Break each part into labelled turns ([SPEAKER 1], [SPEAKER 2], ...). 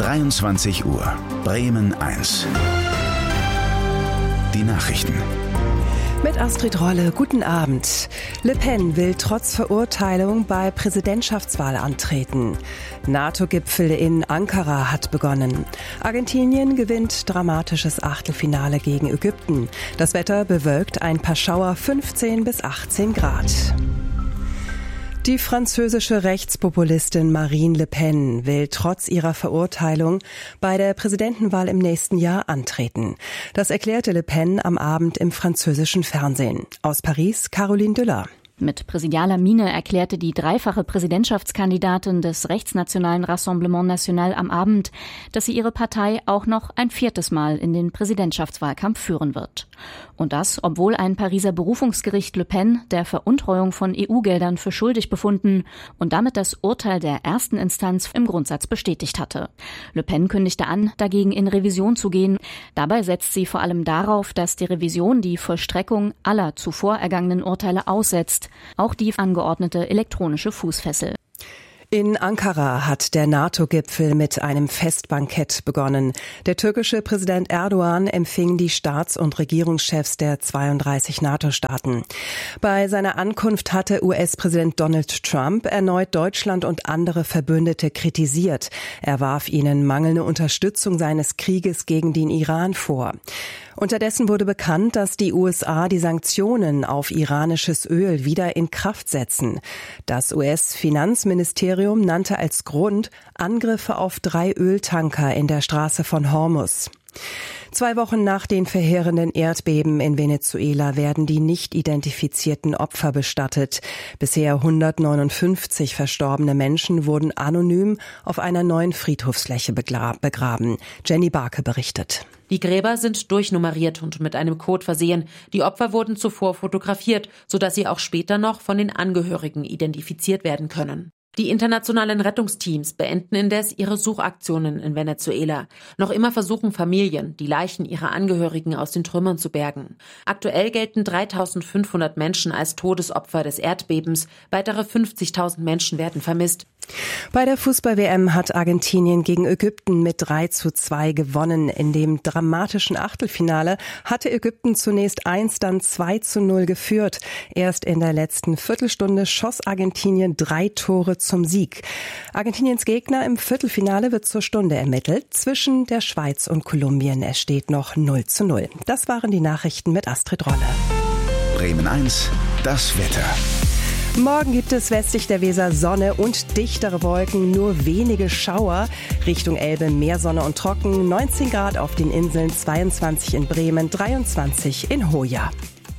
[SPEAKER 1] 23 Uhr, Bremen 1. Die Nachrichten.
[SPEAKER 2] Mit Astrid Rolle, guten Abend. Le Pen will trotz Verurteilung bei Präsidentschaftswahl antreten. NATO-Gipfel in Ankara hat begonnen. Argentinien gewinnt dramatisches Achtelfinale gegen Ägypten. Das Wetter bewölkt, ein paar Schauer, 15 bis 18 Grad. Die französische Rechtspopulistin Marine Le Pen will trotz ihrer Verurteilung bei der Präsidentenwahl im nächsten Jahr antreten. Das erklärte Le Pen am Abend im französischen Fernsehen. Aus Paris, Caroline Düller.
[SPEAKER 3] Mit präsidialer Miene erklärte die dreifache Präsidentschaftskandidatin des rechtsnationalen Rassemblement National am Abend, dass sie ihre Partei auch noch ein viertes Mal in den Präsidentschaftswahlkampf führen wird. Und das, obwohl ein Pariser Berufungsgericht Le Pen der Veruntreuung von EU-Geldern für schuldig befunden und damit das Urteil der ersten Instanz im Grundsatz bestätigt hatte. Le Pen kündigte an, dagegen in Revision zu gehen. Dabei setzt sie vor allem darauf, dass die Revision die Vollstreckung aller zuvor ergangenen Urteile aussetzt, auch die angeordnete elektronische Fußfessel.
[SPEAKER 2] In Ankara hat der NATO-Gipfel mit einem Festbankett begonnen. Der türkische Präsident Erdogan empfing die Staats- und Regierungschefs der 32 NATO-Staaten. Bei seiner Ankunft hatte US-Präsident Donald Trump erneut Deutschland und andere Verbündete kritisiert. Er warf ihnen mangelnde Unterstützung seines Krieges gegen den Iran vor. Unterdessen wurde bekannt, dass die USA die Sanktionen auf iranisches Öl wieder in Kraft setzen. Das US-Finanzministerium nannte als Grund Angriffe auf 3 Öltanker in der Straße von Hormuz. 2 Wochen nach den verheerenden Erdbeben in Venezuela werden die nicht identifizierten Opfer bestattet. Bisher 159 verstorbene Menschen wurden anonym auf einer neuen Friedhofsfläche begraben. Jenny Barke berichtet.
[SPEAKER 4] Die Gräber sind durchnummeriert und mit einem Code versehen. Die Opfer wurden zuvor fotografiert, sodass sie auch später noch von den Angehörigen identifiziert werden können. Die internationalen Rettungsteams beenden indes ihre Suchaktionen in Venezuela. Noch immer versuchen Familien, die Leichen ihrer Angehörigen aus den Trümmern zu bergen. Aktuell gelten 3.500 Menschen als Todesopfer des Erdbebens. Weitere 50.000 Menschen werden vermisst.
[SPEAKER 2] Bei der Fußball-WM hat Argentinien gegen Ägypten mit 3:2 gewonnen. In dem dramatischen Achtelfinale hatte Ägypten zunächst 1, dann 2:0 geführt. Erst in der letzten Viertelstunde schoss Argentinien 3 Tore zum Sieg. Argentiniens Gegner im Viertelfinale wird zur Stunde ermittelt. Zwischen der Schweiz und Kolumbien es steht noch 0:0. Das waren die Nachrichten mit Astrid Rolle.
[SPEAKER 1] Bremen 1, das Wetter.
[SPEAKER 2] Morgen gibt es westlich der Weser Sonne und dichtere Wolken, nur wenige Schauer. Richtung Elbe mehr Sonne und trocken, 19 Grad auf den Inseln, 22 in Bremen, 23 in Hoya.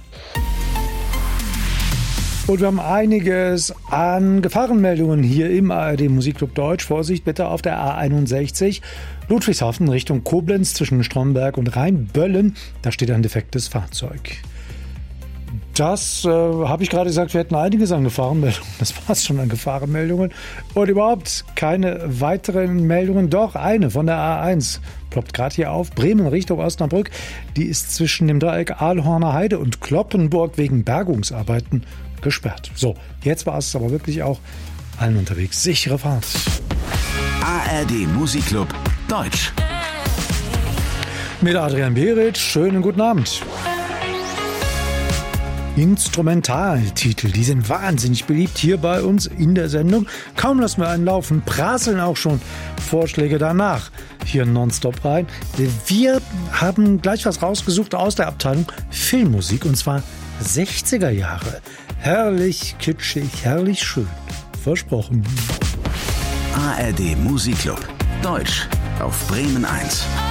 [SPEAKER 5] Und wir haben einiges an Gefahrenmeldungen hier im ARD Musikclub Deutsch. Vorsicht bitte auf der A61 Ludwigshafen Richtung Koblenz zwischen Stromberg und Rheinböllen. Da steht ein defektes Fahrzeug. Das habe ich gerade gesagt, wir hätten einiges an Gefahrenmeldungen. Das war es schon an Gefahrenmeldungen. Und überhaupt keine weiteren Meldungen. Doch, eine von der A1 ploppt gerade hier auf. Bremen Richtung Osnabrück. Die ist zwischen dem Dreieck Aalhorner Heide und Kloppenburg wegen Bergungsarbeiten gesperrt. So, jetzt war es aber wirklich auch allen unterwegs. Sichere Fahrt.
[SPEAKER 1] ARD Musikclub Deutsch.
[SPEAKER 5] Mit Adrian Beritsch. Schönen guten Abend. Instrumentaltitel, die sind wahnsinnig beliebt hier bei uns in der Sendung. Kaum lassen wir einen laufen, prasseln auch schon Vorschläge danach hier nonstop rein. Wir haben gleich was rausgesucht aus der Abteilung Filmmusik und zwar 60er Jahre. Herrlich kitschig, herrlich schön. Versprochen.
[SPEAKER 1] ARD Musikclub Deutsch auf Bremen 1.